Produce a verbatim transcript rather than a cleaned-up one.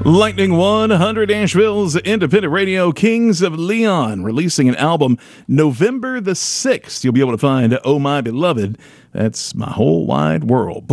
Lightning one hundred, Asheville's independent radio, Kings of Leon, releasing an album November the sixth. You'll be able to find Oh My Beloved. That's My Whole Wide World.